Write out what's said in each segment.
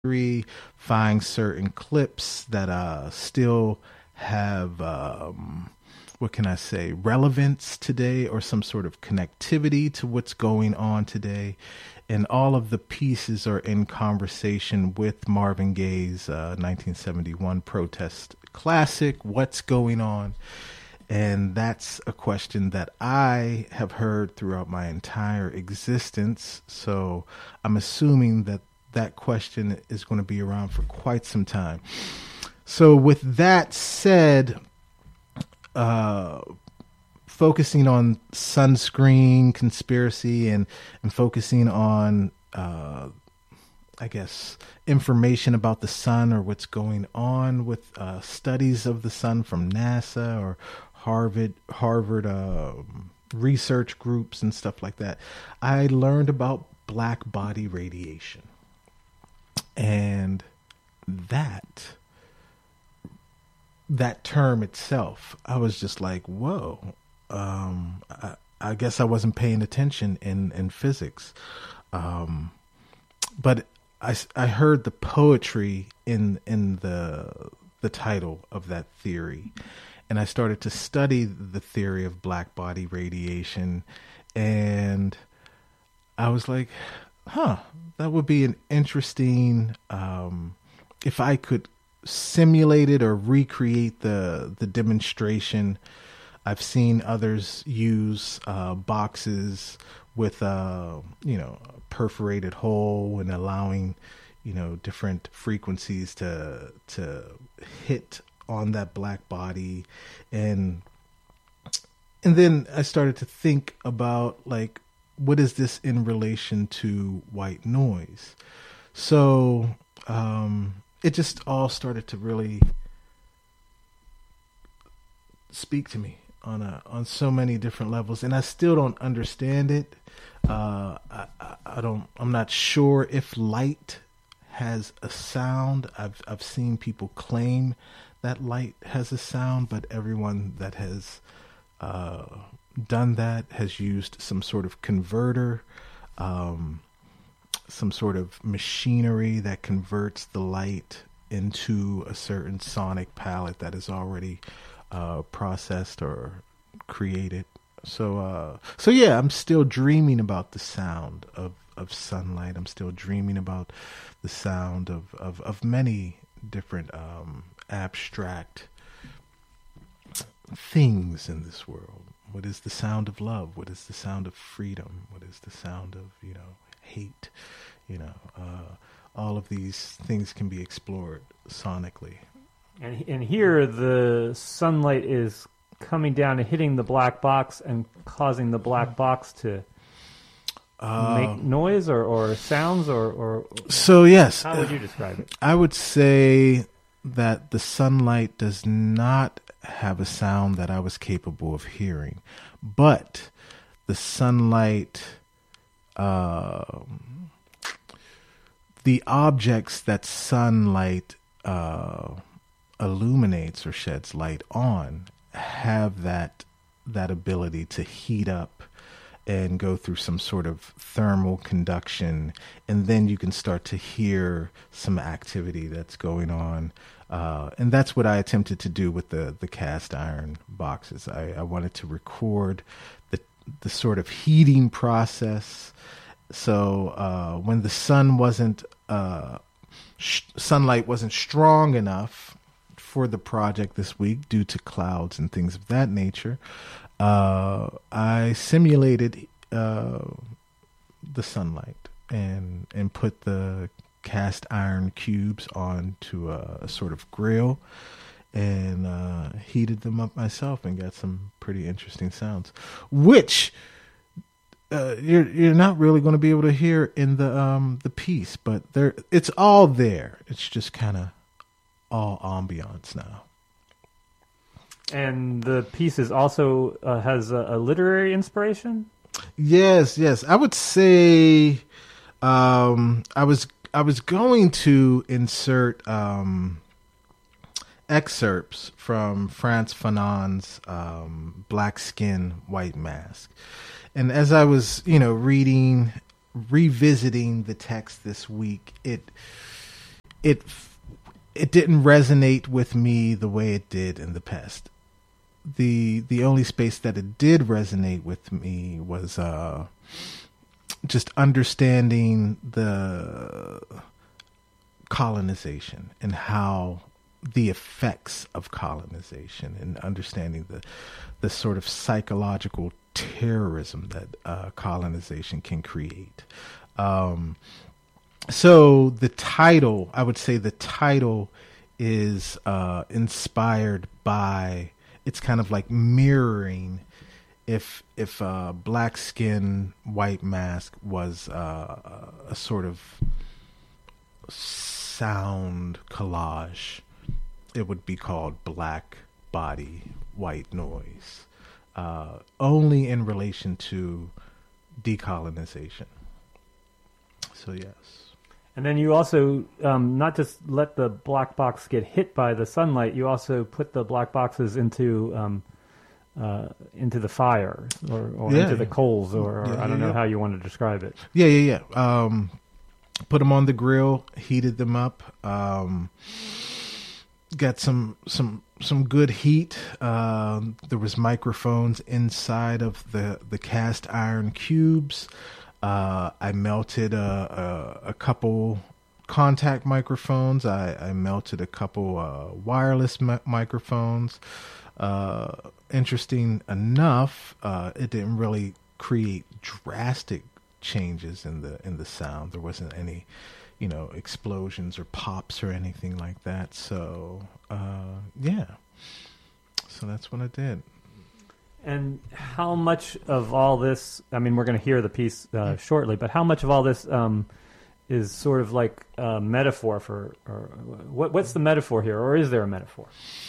history, find certain clips that still have what can I say, relevance today or some sort of connectivity to what's going on today. And all of the pieces are in conversation with Marvin Gaye's 1971 protest classic, What's Going On? And that's a question that I have heard throughout my entire existence. So I'm assuming that that question is going to be around for quite some time. So with that said, focusing on sunscreen conspiracy and focusing on, I guess, information about the sun or what's going on with studies of the sun from NASA or Harvard research groups and stuff like that, I learned about black body radiation. And that term itself, I was just like, whoa. I guess I wasn't paying attention in physics. But I heard the poetry in the title of that theory. And I started to study the theory of black body radiation. And I was like, that would be an interesting, if I could simulate it or recreate the demonstration. I've seen others use boxes with a perforated hole and allowing different frequencies to hit on that black body, and then I started to think about, like, what is this in relation to white noise? So it just all started to really speak to me on so many different levels, and I still don't understand it. I'm not sure if light has a sound. I've seen people claim that light has a sound, but everyone that has done that has used some sort of converter, some sort of machinery that converts the light into a certain sonic palette that is already processed or created. So yeah, I'm still dreaming about the sound of sunlight. I'm still dreaming about the sound of many different abstract things in this world. What is the sound of love? What is the sound of freedom? What is the sound of, hate? All of these things can be explored sonically. And here the sunlight is coming down and hitting the black box and causing the black box to make noise or sounds or so yes. How would you describe it? I would say that the sunlight does not have a sound that I was capable of hearing, but the sunlight, the objects that sunlight illuminates or sheds light on have that ability to heat up and go through some sort of thermal conduction, and then you can start to hear some activity that's going on. And that's what I attempted to do with the cast iron boxes. I wanted to record the sort of heating process. So when the sunlight wasn't strong enough for the project this week due to clouds and things of that nature, I simulated the sunlight and put the cast iron cubes onto a sort of grill and heated them up myself and got some pretty interesting sounds, which you're not really going to be able to hear in the piece, but it's all there. It's just kind of all ambiance now. And the piece is also has a literary inspiration? Yes. I would say I was going to insert excerpts from Frantz Fanon's Black Skin, White Mask. And as I was, revisiting the text this week, it didn't resonate with me the way it did in the past. The only space that it did resonate with me was just understanding the colonization and how the effects of colonization, and understanding the sort of psychological terrorism that colonization can create. So the title, I would say the title is inspired by, it's kind of like mirroring if Black Skin, White Mask was a sort of sound collage, it would be called Black Body, White Noise, only in relation to decolonization. So yes. And then you also not just let the black box get hit by the sunlight, you also put the black boxes into the fire or into the coals, or I don't know how you want to describe it. Yeah. Put them on the grill, heated them up, got some good heat. There was microphones inside of the cast iron cubes. I melted a couple contact microphones. I melted a couple wireless microphones. Interesting enough, it didn't really create drastic changes in the sound. There wasn't any, explosions or pops or anything like that. So yeah. So that's what I did. And how much of all this, I mean, we're going to hear the piece shortly, but how much of all this is sort of like a metaphor for, or what's the metaphor here, or is there a metaphor?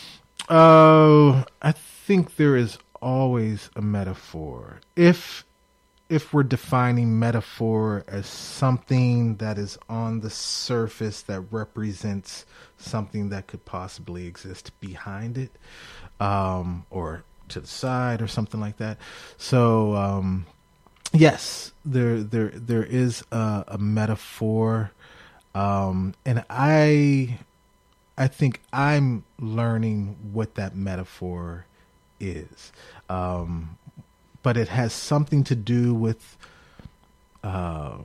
I think there is always a metaphor. If we're defining metaphor as something that is on the surface that represents something that could possibly exist behind it, or to the side or something like that. So yes, there is a metaphor, and I think I'm learning what that metaphor is, but it has something to do with how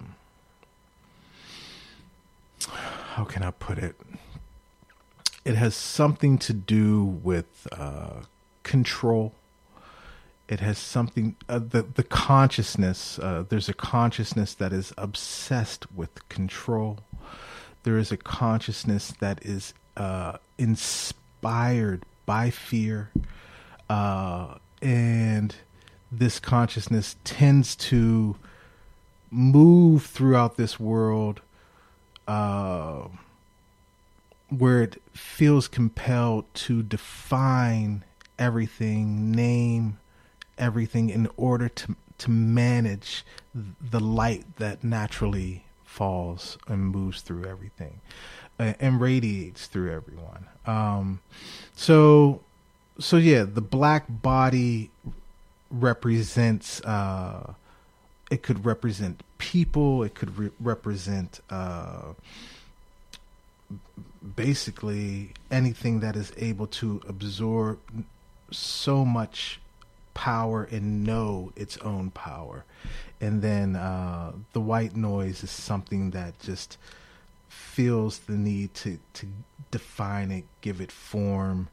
can I put it? It has something to do with control. It has something, the consciousness, there's a consciousness that is obsessed with control. There is a consciousness that is inspired by fear, and this consciousness tends to move throughout this world where it feels compelled to define everything, name everything in order to manage the light that naturally falls and moves through everything and radiates through everyone. So yeah, the black body represents, it could represent people, it could represent basically anything that is able to absorb so much power and know its own power. And then the white noise is something that just feels the need to define it, give it form.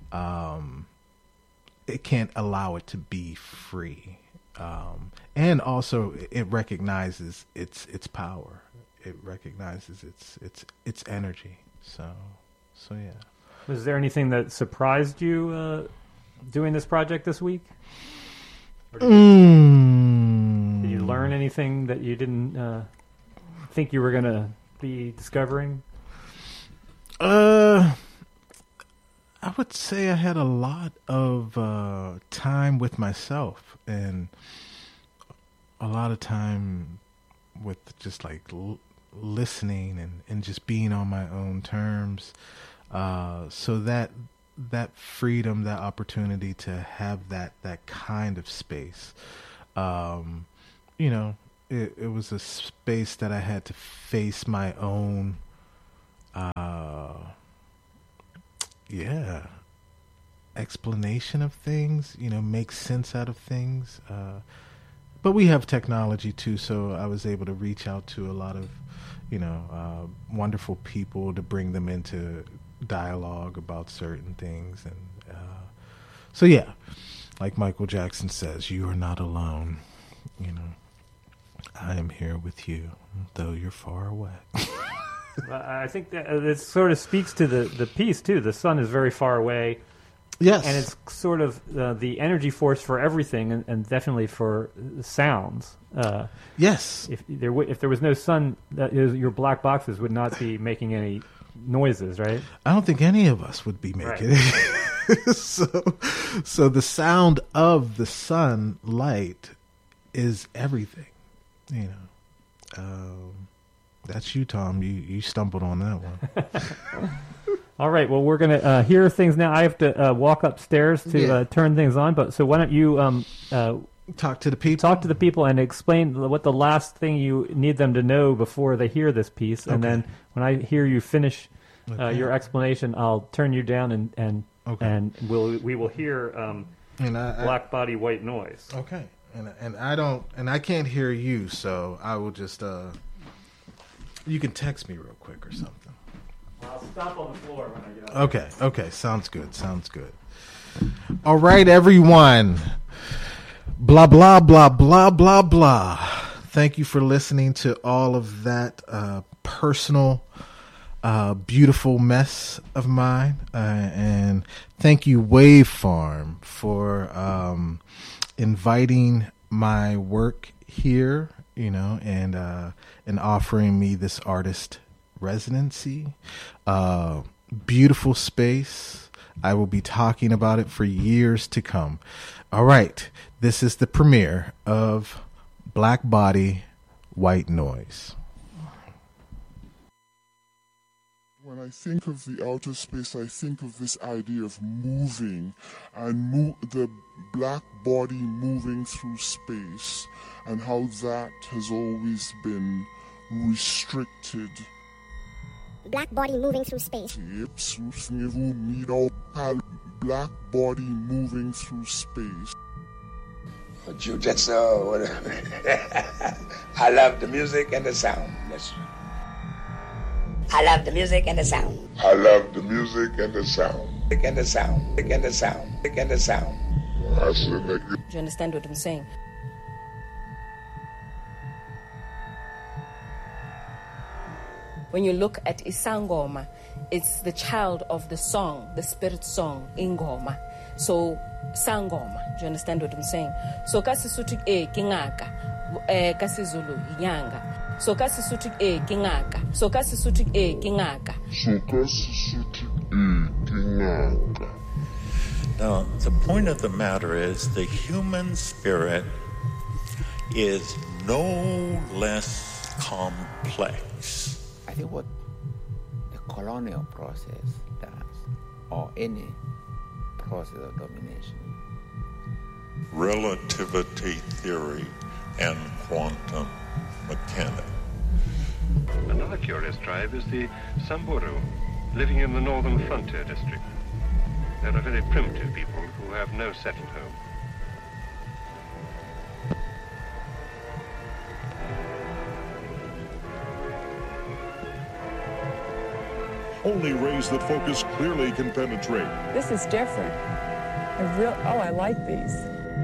It can't allow it to be free. And also it recognizes its power. It recognizes its energy. So yeah. Was there anything that surprised you doing this project this week? Or did you learn anything that you didn't think you were going to be discovering? I would say I had a lot of time with myself, and a lot of time with just like listening and just being on my own terms. So that freedom, that opportunity to have that kind of space, it was a space that I had to face my own yeah, explanation of things, make sense out of things. But we have technology too, so I was able to reach out to a lot of, wonderful people to bring them into dialogue about certain things. And so, yeah, like Michael Jackson says, you are not alone. I am here with you, though you're far away. I think that it sort of speaks to the piece, too. The sun is very far away. Yes. And it's sort of the energy force for everything, and definitely for sounds. Yes. If there was no sun, your black boxes would not be making any noises, right? I don't think any of us would be making it. So the sound of the sunlight is everything. That's you, Tom. You stumbled on that one. All right. Well, we're going to hear things now. I have to walk upstairs to turn things on. But so why don't you talk to the people? Talk to the people and explain what the last thing you need them to know before they hear this piece. And then when I hear you finish your explanation, I'll turn you down and we will hear Black Body White Noise. Okay. And I can't hear you, so I will just you can text me real quick or something. I'll stop on the floor when I get up. Okay, sounds good. All right, everyone. Blah, blah, blah, blah, blah, blah. Thank you for listening to all of that personal, beautiful mess of mine. And thank you, Wave Farm, for inviting my work here, and offering me this artist residency. Beautiful space. I will be talking about it for years to come. All right. This is the premiere of Black Body, White Noise. When I think of the outer space, I think of this idea of moving and the black body moving through space, and how that has always been restricted. Black body moving through space. Black body moving through space. But you just I love the music and the sound. That's I love the music and the sound. I love the music and the sound. And the sound. And the sound. And the sound. Do you understand what I'm saying? When you look at Isangoma, it's the child of the song, the spirit song, Ingoma. So, Sangoma. Do you understand what I'm saying? So, Kasisutu Kingaka, Kasizulu, Yanga. So, Kasisutu Kingaka. So, Kasisutu Kingaka. So, Kasisutu Kingaka. Now, the point of the matter is the human spirit is no less complex. I think what the colonial process does, or any process of domination. Relativity theory and quantum mechanics. Another curious tribe is the Samburu, living in the northern frontier district. They're a very primitive people who have no settled home. Only rays that focus clearly can penetrate. This is different. I like these.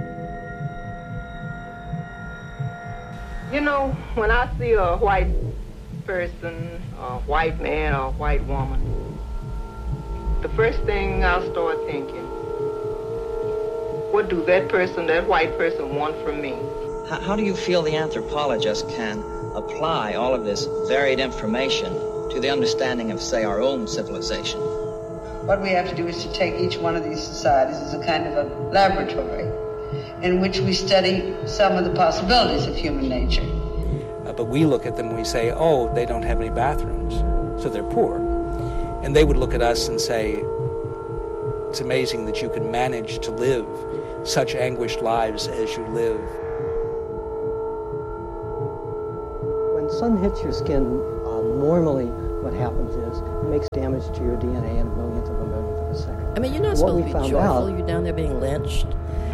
You know, when I see a white person, a white man or a white woman, the first thing I'll start thinking, what do that white person want from me? How do you feel the anthropologist can apply all of this varied information to the understanding of, say, our own civilization? What we have to do is to take each one of these societies as a kind of a laboratory in which we study some of the possibilities of human nature. But we look at them and we say, oh, they don't have any bathrooms, so they're poor. And they would look at us and say, it's amazing that you can manage to live such anguished lives as you live. When sun hits your skin, normally what happens is it makes damage to your DNA in a millionth of a millionth of a second. I mean, you're not What supposed we to be found joyful. out- You're down there being lynched.